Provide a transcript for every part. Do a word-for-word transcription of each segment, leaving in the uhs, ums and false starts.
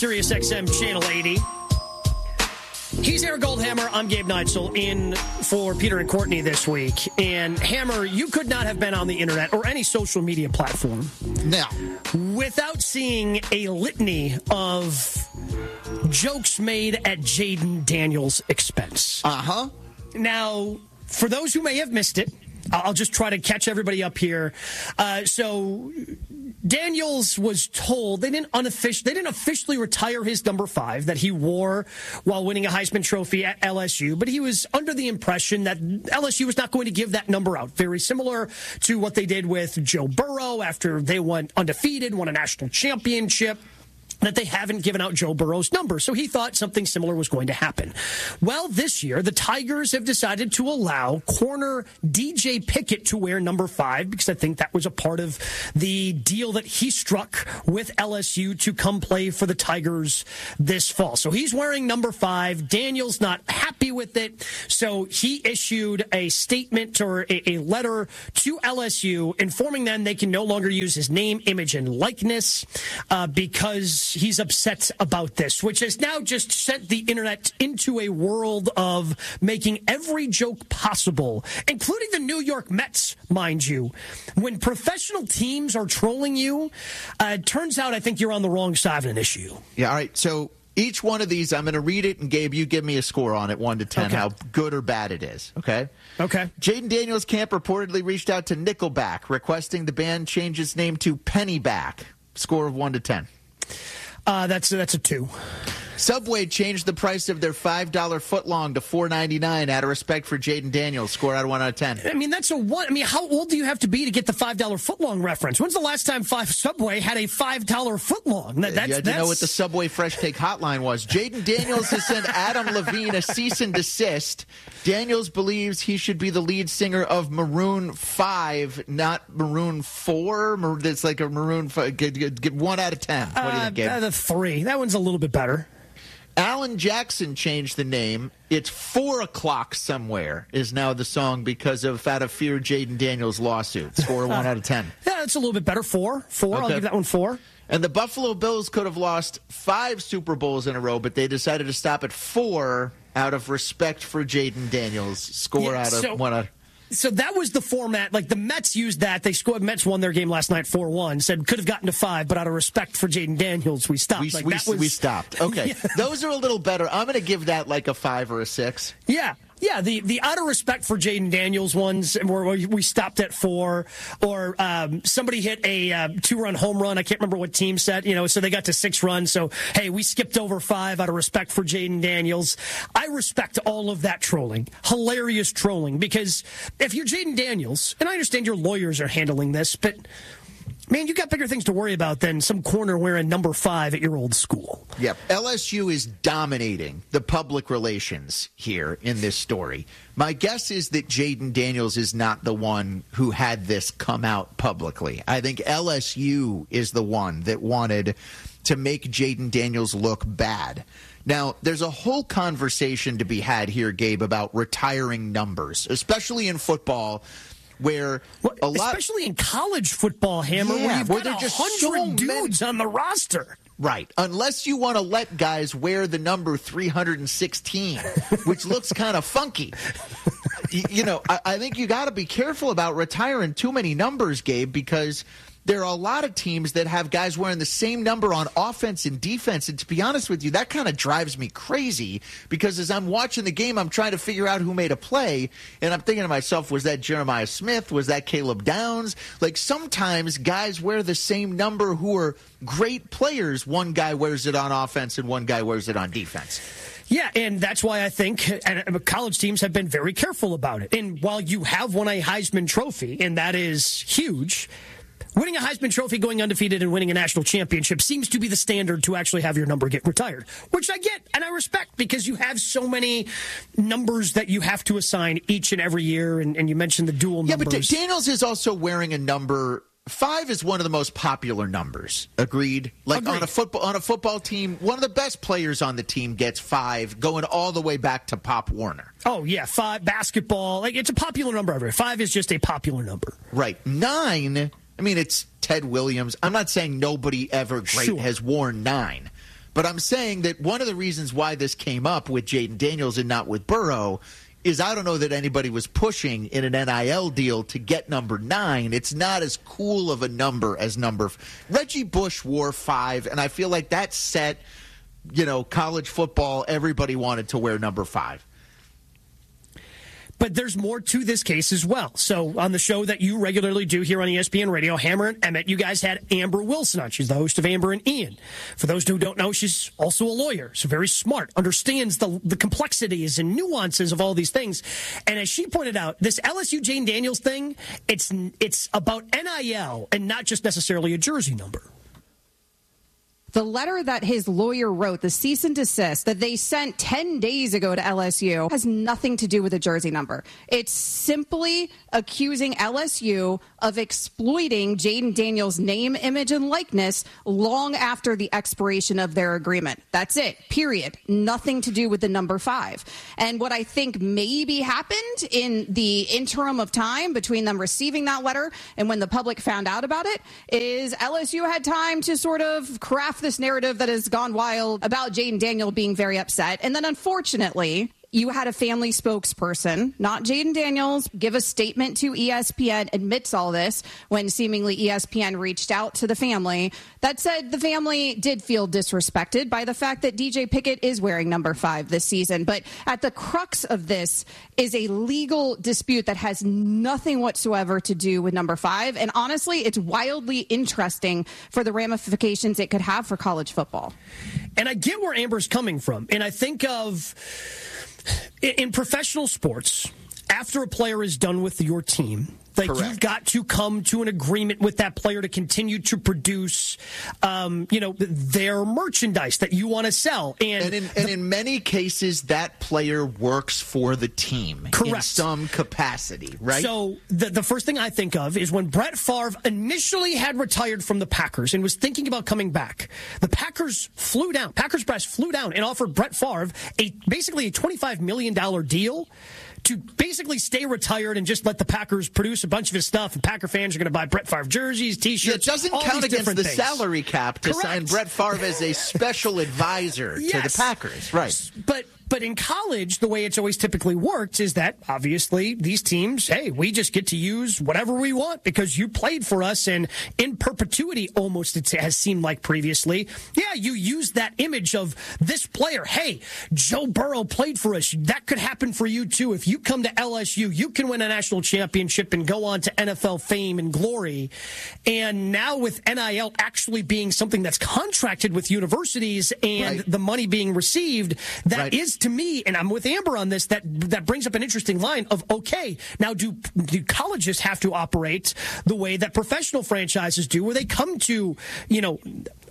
Sirius X M Channel eighty. He's Eric Goldhammer. I'm Gabe Neitzel in for Peter and Courtney this week. And Hammer, you could not have been on the internet or any social media platform now without seeing a litany of jokes made at Jayden Daniels' expense. Uh-huh. Now, for those who may have missed it, I'll just try to catch everybody up here. Uh, so Daniels was told they didn't unoffic- they didn't officially retire his number five that he wore while winning a Heisman Trophy at L S U, but he was under the impression that L S U was not going to give that number out. Very similar to what they did with Joe Burrow after they went undefeated, won a national championship, that they haven't given out Joe Burrow's number. So he thought something similar was going to happen. Well, this year, the Tigers have decided to allow corner D J Pickett to wear number five because I think that was a part of the deal that he struck with L S U to come play for the Tigers this fall. So he's wearing number five. Daniel's not happy with it. So he issued a statement or a, a letter to L S U informing them they can no longer use his name, image, and likeness uh, because he's upset about this, which has now just sent the internet into a world of making every joke possible, including the New York Mets, mind you. When professional teams are trolling you, uh, it turns out I think you're on the wrong side of an issue. Yeah, all right. So each one of these, I'm going to read it, and Gabe, you give me a score on it, one to ten, okay, how good or bad it is, okay? Okay. Jayden Daniels' camp reportedly reached out to Nickelback, requesting the band change its name to Pennyback. Score of one to ten. Uh, that's that's a two. Subway changed the price of their five dollar footlong to four ninety-nine out of respect for Jayden Daniels. Score out of one out of ten. I mean, that's a one. I mean, how old do you have to be to get the five dollar footlong reference? When's the last time five Subway had a five dollar footlong? That, that's, you had to that's... know what the Subway Fresh Take hotline was. Jayden Daniels has sent Adam Levine a cease and desist. Daniels believes he should be the lead singer of Maroon five, not Maroon four. It's like a Maroon five. Get, get, get one out of ten. What do you think, Gabe? Uh, the three. That one's a little bit better. Alan Jackson changed the name. It's four o'clock somewhere is now the song because of out of fear Jayden Daniels lawsuit. Score one out of ten. Yeah, that's a little bit better. Four. Four. Okay. I'll give that one four. And the Buffalo Bills could have lost five Super Bowls in a row, but they decided to stop at four out of respect for Jayden Daniels. Score yeah, out of so- one out of So that was the format. Like the Mets used that. They scored. Mets won their game last night four one. Said could have gotten to five, but out of respect for Jayden Daniels, we stopped. We, like, we, that was... we stopped. Okay. Yeah. Those are a little better. I'm going to give that like a five or a six. Yeah. Yeah, the, the out of respect for Jayden Daniels ones where we stopped at four, or um, somebody hit a uh, two-run home run. I can't remember what team said, you know, so they got to six runs. So, hey, we skipped over five out of respect for Jayden Daniels. I respect all of that trolling, hilarious trolling, because if you're Jayden Daniels, and I understand your lawyers are handling this, but... man, you got bigger things to worry about than some corner wearing number five at your old school. Yep. L S U is dominating the public relations here in this story. My guess is that Jayden Daniels is not the one who had this come out publicly. I think L S U is the one that wanted to make Jayden Daniels look bad. Now, there's a whole conversation to be had here, Gabe, about retiring numbers, especially in football. Where well, a lot, especially in college football, Hammer, yeah, where you've where got just hundred so dudes many. on the roster. Right. Unless you want to let guys wear the number three hundred sixteen, which looks kind of funky. you, you know, I, I think you got to be careful about retiring too many numbers, Gabe, because there are a lot of teams that have guys wearing the same number on offense and defense. And to be honest with you, that kind of drives me crazy because as I'm watching the game, I'm trying to figure out who made a play. And I'm thinking to myself, was that Jeremiah Smith? Was that Caleb Downs? Like sometimes guys wear the same number who are great players. One guy wears it on offense and one guy wears it on defense. Yeah, and that's why I think and college teams have been very careful about it. And while you have won a Heisman Trophy, and that is huge, winning a Heisman Trophy, going undefeated, and winning a national championship seems to be the standard to actually have your number get retired, which I get and I respect because you have so many numbers that you have to assign each and every year, and, and you mentioned the dual yeah, numbers. Yeah, but D- Daniels is also wearing a number. Five is one of the most popular numbers. Agreed? Like Agreed. on a football on a football team, one of the best players on the team gets five, going all the way back to Pop Warner. Oh, yeah, five, basketball. Like, it's a popular number everywhere. Five is just a popular number. Right. Nine... I mean, it's Ted Williams. I'm not saying nobody ever great sure. has worn nine. But I'm saying that one of the reasons why this came up with Jayden Daniels and not with Burrow is I don't know that anybody was pushing in an N I L deal to get number nine. It's not as cool of a number as number f- Reggie Bush wore five, and I feel like that set, you know, college football, everybody wanted to wear number five. But there's more to this case as well. So on the show that you regularly do here on E S P N Radio, Hammer and Emmett, you guys had Amber Wilson on. She's the host of Amber and Ian. For those who don't know, she's also a lawyer, so very smart, understands the, the complexities and nuances of all these things. And as she pointed out, this L S U Jayden Daniels thing, it's it's about N I L and not just necessarily a jersey number. The letter that his lawyer wrote, the cease and desist that they sent ten days ago to L S U, has nothing to do with a jersey number. It's simply accusing L S U of exploiting Jayden Daniels' name, image, and likeness long after the expiration of their agreement. That's it, period. Nothing to do with the number five. And what I think maybe happened in the interim of time between them receiving that letter and when the public found out about it is L S U had time to sort of craft this narrative that has gone wild about Jayden Daniels being very upset. And then unfortunately, you had a family spokesperson, not Jayden Daniels, give a statement to E S P N, admits all this when seemingly E S P N reached out to the family that said the family did feel disrespected by the fact that D J Pickett is wearing number five this season. But at the crux of this is a legal dispute that has nothing whatsoever to do with number five. And honestly, it's wildly interesting for the ramifications it could have for college football. And I get where Amber's coming from. And I think of in professional sports, after a player is done with your team, like Correct. You've got to come to an agreement with that player to continue to produce, um, you know, their merchandise that you want to sell. And, and, in, the, and in many cases, that player works for the team Correct. in some capacity, right? So the, the first thing I think of is when Brett Favre initially had retired from the Packers and was thinking about coming back, the Packers flew down, Packers press flew down and offered Brett Favre a basically a twenty-five million dollars deal to basically stay retired and just let the Packers produce a bunch of his stuff, and Packer fans are going to buy Brett Favre jerseys, T-shirts. Yeah, it doesn't all count these against the things. salary cap to Correct. sign Brett Favre as a special advisor yes. to the Packers, right? But but in college, the way it's always typically worked is that obviously these teams, hey, we just get to use whatever we want because you played for us, and in perpetuity, almost it has seemed like previously. Yeah, you use that image of this player. Hey, Joe Burrow played for us. That could happen for you too. If you come to L S U, you can win a national championship and go on to N F L fame and glory. And now with N I L actually being something that's contracted with universities and right. the money being received, that right. is to me, and I'm with Amber on this, that that brings up an interesting line of, okay, now do, do colleges have to operate the way that professional franchises do, where they come to, you know,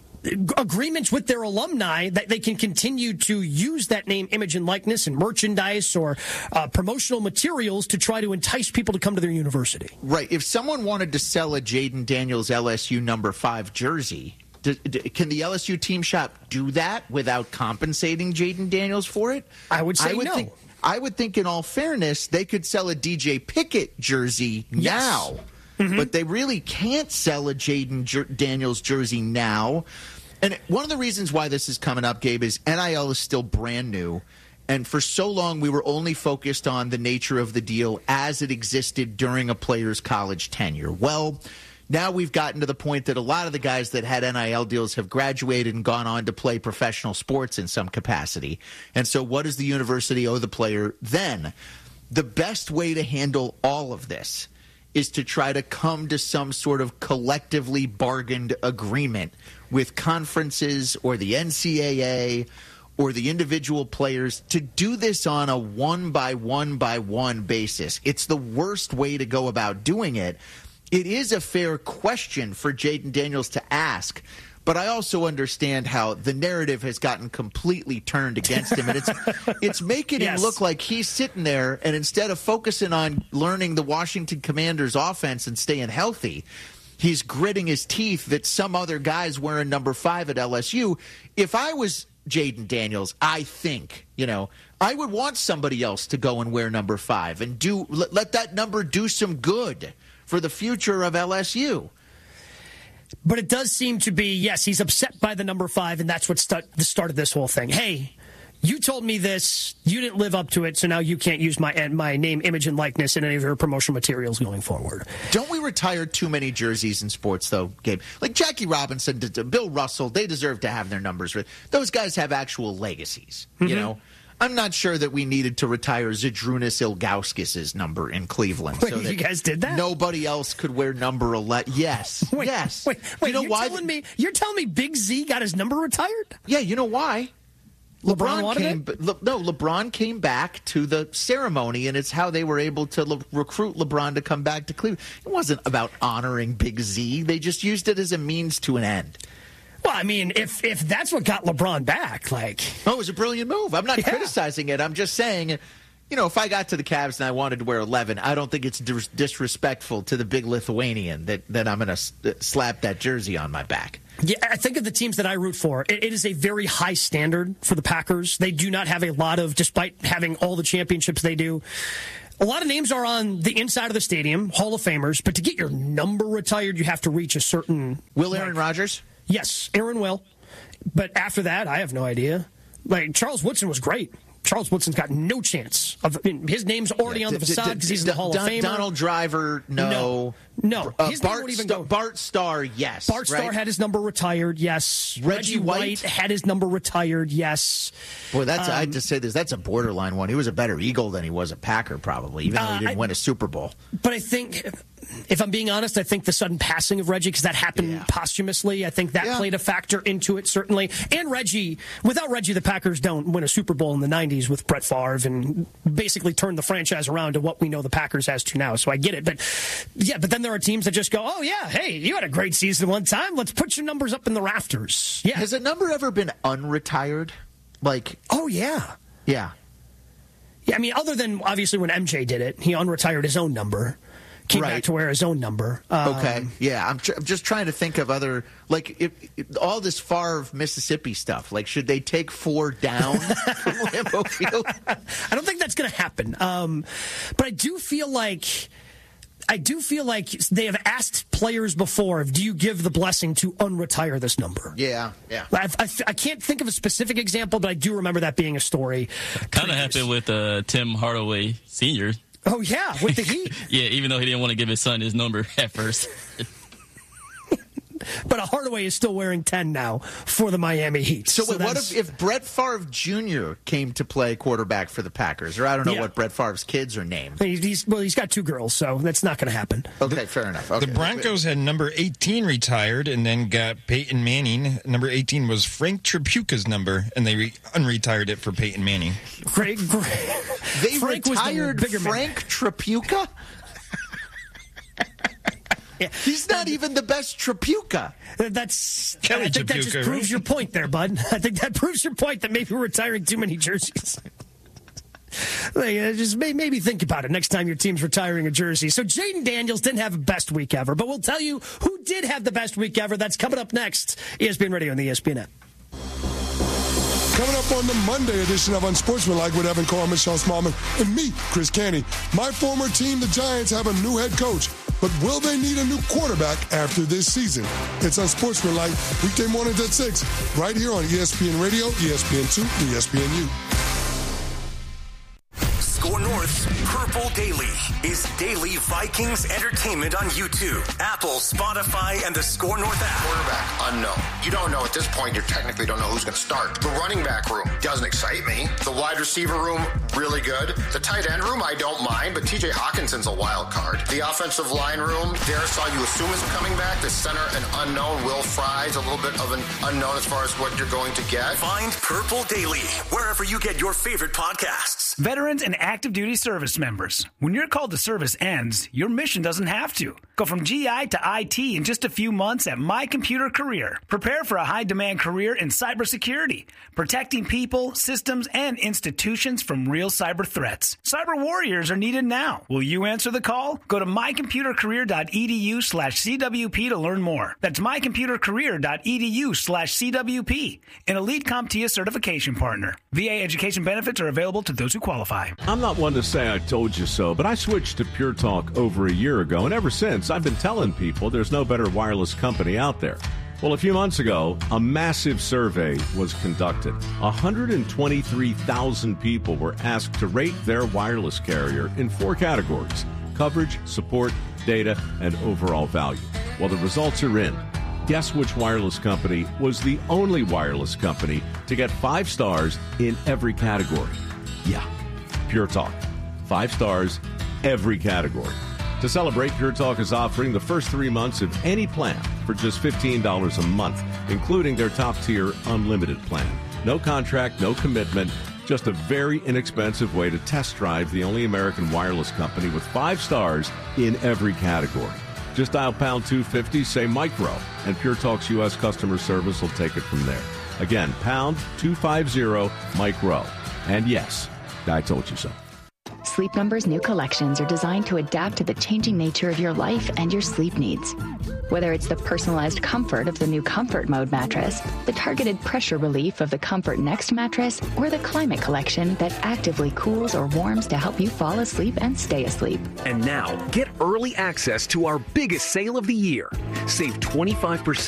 agreements with their alumni that they can continue to use that name, image, and likeness and merchandise or uh, promotional materials to try to entice people to come to their university. Right. If someone wanted to sell a Jayden Daniels L S U number five jersey, do, do, can the L S U team shop do that without compensating Jayden Daniels for it? I would say I would no. Think, I would think in all fairness, they could sell a D J Pickett jersey yes. now. Mm-hmm. But they really can't sell a Jayden Jer- Daniels jersey now. And one of the reasons why this is coming up, Gabe, is N I L is still brand new. And for so long, we were only focused on the nature of the deal as it existed during a player's college tenure. Well, now we've gotten to the point that a lot of the guys that had N I L deals have graduated and gone on to play professional sports in some capacity. And so what does the university owe the player then? The best way to handle all of this is to try to come to some sort of collectively bargained agreement with conferences or the N C double A or the individual players to do this on a one by one by one basis. It's the worst way to go about doing it. It is a fair question for Jayden Daniels to ask, but I also understand how the narrative has gotten completely turned against him. And it's it's making yes. him look like he's sitting there, and instead of focusing on learning the Washington Commanders offense and staying healthy, he's gritting his teeth that some other guy's wearing number five at L S U. If I was Jayden Daniels, I think, you know, I would want somebody else to go and wear number five and do let, let that number do some good for the future of L S U. But it does seem to be, yes, he's upset by the number five, and that's what st- the start of this whole thing. Hey, you told me this, you didn't live up to it, so now you can't use my my name, image, and likeness in any of your promotional materials going forward. Don't we retire too many jerseys in sports, though, Gabe? Like Jackie Robinson, Bill Russell, they deserve to have their numbers. Those guys have actual legacies, mm-hmm. you know? I'm not sure that we needed to retire Zydrunas Ilgauskas' number in Cleveland. Wait, so that you guys did that? Nobody else could wear number eleven. Yes. Wait, yes. Wait, wait, you know you're why? telling me you're telling me Big Z got his number retired? Yeah, you know why? LeBron, LeBron came, Le, no, LeBron came back to the ceremony, and it's how they were able to le- recruit LeBron to come back to Cleveland. It wasn't about honoring Big Z. They just used it as a means to an end. Well, I mean, if if that's what got LeBron back, like... Oh, it was a brilliant move. I'm not yeah. criticizing it. I'm just saying, you know, if I got to the Cavs and I wanted to wear eleven, I don't think it's dis- disrespectful to the big Lithuanian that, that I'm going to s- slap that jersey on my back. Yeah, I think of the teams that I root for. It, it is a very high standard for the Packers. They do not have a lot of, despite having all the championships they do, a lot of names are on the inside of the stadium, Hall of Famers, but to get your number retired, you have to reach a certain... Will Aaron like, Rodgers? Yes, Aaron will. But after that, I have no idea. Like, Charles Woodson was great. Charles Woodson's got no chance. Of I mean, his name's already yeah, on the facade because he's in the Hall Don, of Fame. Donald Driver, no. No. No. Uh, his Bart, name won't even St- go. Bart Starr, yes. Bart right? Starr had his number retired, yes. Reggie, Reggie White? White had his number retired, yes. Boy, that's um, I just say this. That's a borderline one. He was a better Eagle than he was a Packer, probably, even though he didn't uh, I, win a Super Bowl. But I think, if I'm being honest, I think the sudden passing of Reggie, because that happened yeah. posthumously, I think that yeah. played a factor into it, certainly. And Reggie, without Reggie, the Packers don't win a Super Bowl in the nineties with Brett Favre and basically turn the franchise around to what we know the Packers has to now. So I get it. But yeah, but then there are teams that just go, oh, yeah, hey, you had a great season one time. Let's put your numbers up in the rafters. Yeah. Has a number ever been unretired? Like, oh, yeah. Yeah. Yeah, I mean, other than obviously when M J did it, he unretired his own number. Came right. back to wear his own number. Um, okay, yeah. I'm, tr- I'm just trying to think of other, like, if, if, all this Favre, Mississippi stuff. Like, should they take four down from Lambeau Field? I don't think that's going to happen. Um, but I do feel like... I do feel like they have asked players before, do you give the blessing to unretire this number? Yeah, yeah. I, I, I can't think of a specific example, but I do remember that being a story. Kind of happened with uh, Tim Hardaway Senior Oh, yeah, with the Heat. Yeah, even though he didn't want to give his son his number at first. But Hardaway is still wearing ten now for the Miami Heat. So, so wait, what if, if Brett Favre Junior came to play quarterback for the Packers? Or I don't know yeah. what Brett Favre's kids are named. He's, he's, well, he's got two girls, so that's not going to happen. Okay, fair enough. Okay. The Broncos had number eighteen retired and then got Peyton Manning. Number eighteen was Frank Tripucka's number, and they re- unretired it for Peyton Manning. Great, great. They Frank retired was the Frank man. Tripucka? Yeah. He's not even the best Tripucka. That's. Kelly I think Tripucka, that just right? proves your point there, bud. I think that proves your point that maybe we're retiring too many jerseys. Like, uh, just may, maybe think about it next time your team's retiring a jersey. So Jaden Daniels didn't have a best week ever, but we'll tell you who did have the best week ever. That's coming up next. E S P N Radio and the E S P N app. Coming up on the Monday edition of Unsportsmanlike with Evan Carr, Michelle Smallman, and me, Chris Canty. My former team, the Giants, have a new head coach, but will they need a new quarterback after this season? It's Unsportsmanlike, weekday mornings at six, right here on E S P N Radio, E S P N two, and E S P N U. Score North's Purple Daily is daily Vikings entertainment on YouTube, Apple, Spotify, and the Score North app. Quarterback, unknown. You don't know at this point. You technically don't know who's going to start. The running back room doesn't excite me. The wide receiver room, really good. The tight end room, I don't mind, but T J Hawkinson's a wild card. The offensive line room, Darisaw, you assume is coming back. The center, an unknown. Will Fry's a little bit of an unknown as far as what you're going to get. Find Purple Daily wherever you get your favorite podcasts. Veterans and active duty service members. When your call to service ends, your mission doesn't have to. Go from G I to I T in just a few months at My Computer Career. Prepare for a high-demand career in cybersecurity, protecting people, systems, and institutions from real cyber threats. Cyber warriors are needed now. Will you answer the call? Go to mycomputercareer.edu slash CWP to learn more. That's mycomputercareer.edu slash CWP, an Elite CompTIA certification partner. V A education benefits are available to those who qualify. qualify. I'm not one to say I told you so, but I switched to Pure Talk over a year ago, and ever since, I've been telling people there's no better wireless company out there. Well, a few months ago, a massive survey was conducted. one hundred twenty-three thousand people were asked to rate their wireless carrier in four categories: coverage, support, data, and overall value. Well, the results are in. Guess which wireless company was the only wireless company to get five stars in every category? Yeah, Pure Talk. Five stars, every category. To celebrate, Pure Talk is offering the first three months of any plan for just fifteen dollars a month, including their top-tier unlimited plan. No contract, no commitment, just a very inexpensive way to test drive the only American wireless company with five stars in every category. Just dial pound two fifty, say micro, and Pure Talk's U S customer service will take it from there. Again, pound two fifty, micro. And yes, I told you so. Sleep Number's new collections are designed to adapt to the changing nature of your life and your sleep needs. Whether it's the personalized comfort of the new Comfort Mode mattress, the targeted pressure relief of the Comfort Next mattress, or the Climate Collection that actively cools or warms to help you fall asleep and stay asleep. And now, get early access to our biggest sale of the year. Save twenty-five percent